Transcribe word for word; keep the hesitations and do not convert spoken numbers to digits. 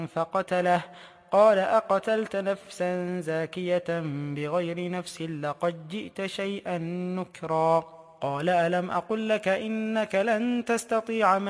فقتله قال أقتلت نفسا زاكية بغير نفس لقد جئت شيئا نكرا قال ألم أقل لك إنك لن تستطيع